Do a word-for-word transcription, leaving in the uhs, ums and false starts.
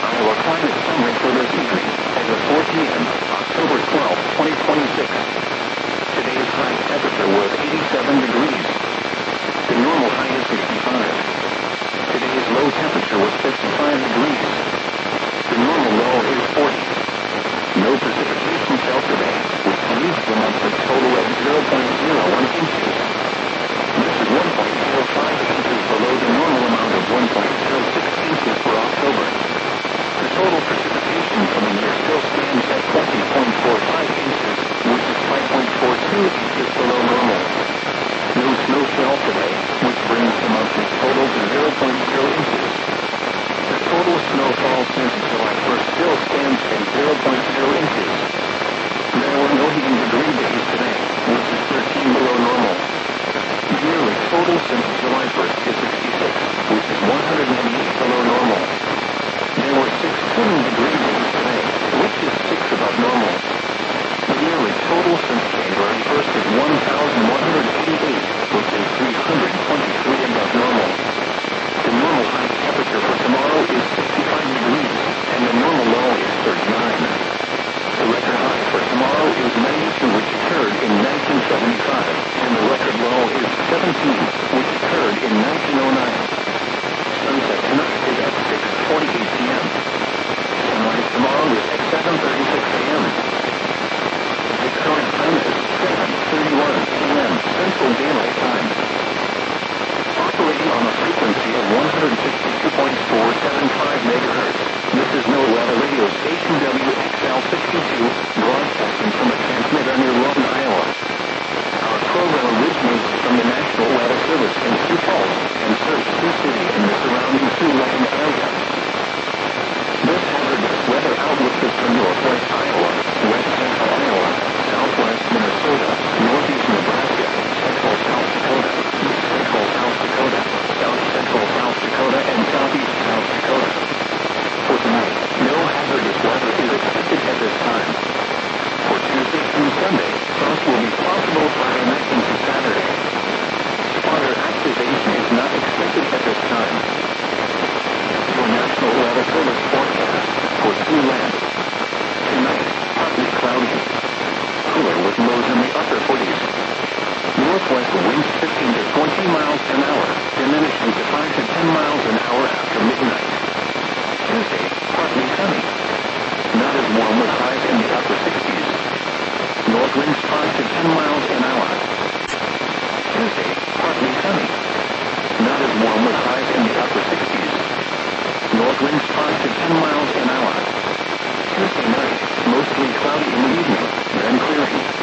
Iowa climate summary for this evening, as of four p m, October twelfth, twenty twenty-six. Today's high temperature was eighty-seven degrees. The normal high is sixty-five. Today's low temperature was fifty-five degrees. The normal low is forty. No precipitation fell today, which leaves the monthly total at zero point zero one inches. This is one point zero five inches below the normal amount of one point zero six inches for October. The total precipitation for the year still stands at twenty point four five inches, which is five point four two inches below normal. No snow fell today, which brings the monthly total to zero point zero inches. The total snowfall since July first still stands at zero point zero inches. There were no heating degree days today, which is thirteen below normal. The yearly total since July first is sixty-six, which is one hundred ninety-eight below normal. There were six cooling degree days today, which is six above normal. The yearly total since January first is one thousand one hundred eighty-eight, which is three hundred twenty-three above normal. The normal high temperature for tomorrow is sixty-five degrees, and the normal low is thirty-nine. The record high for tomorrow is ninety-two, which occurred in nineteen seventy-five, and the record low is seventeen, which occurred in nineteen oh nine. Sunset tonight is at six forty-eight p m Sunrise tomorrow is at seven thirty-six a m Victoria time is seven thirty-one p m Central Daylight Time. Operating on a frequency of one hundred sixty-two point four seven five megahertz, this is NOAA Weather Radio Station W X L sixty-two, broadcasting from a transmitter near Lawton, Iowa. Our program originates from the National Weather Service in Sioux Falls and serves Sioux City and the surrounding Siouxland area. This hazardous weather outlook is for northwest Iowa, west central Iowa, southwest Minnesota, northeast Nebraska, central South Dakota, east central South Dakota, south central South Dakota, and southeast South Dakota. For tonight, no hazardous weather is expected at this time. For Tuesday through Sunday, frost will be possible Friday night into Saturday. Spotter activation is not expected at this time. Your National Weather Service forecast for Siouxland. Tonight, partly cloudy. Cooler with lows in the upper forties. Northwest winds fifteen to twenty miles an hour, diminishing to five to ten miles an hour after midnight. Tuesday, partly sunny. Not as warm with highs in the upper sixties. North winds five to ten miles an hour. Tuesday, partly sunny. Not as warm with highs in the upper sixties. North winds five to ten miles an hour. Tuesday night, mostly cloudy in the evening.